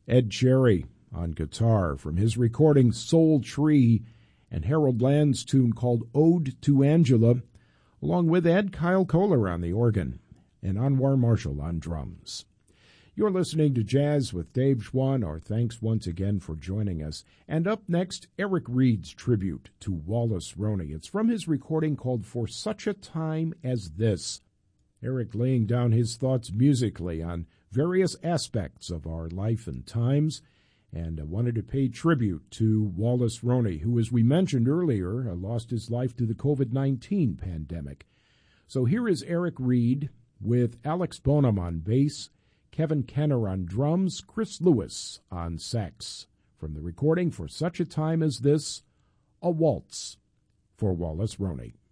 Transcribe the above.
Ed Cherry on guitar from his recording Soul Tree, and Harold Land's tune called Ode to Angela, along with Ed Kyle Kohler on the organ and Anwar Marshall on drums. You're listening to Jazz with Dave Schwann. Our thanks once again for joining us. And up next, Eric Reed's tribute to Wallace Roney. It's from his recording called For Such a Time as This. Eric laying down his thoughts musically on various aspects of our life and times, and wanted to pay tribute to Wallace Roney, who, as we mentioned earlier, lost his life to the COVID-19 pandemic. So here is Eric Reed with Alex Bonham on bass, Kevin Kenner on drums, Chris Lewis on sax. From the recording For Such a Time as This, a waltz for Wallace Roney.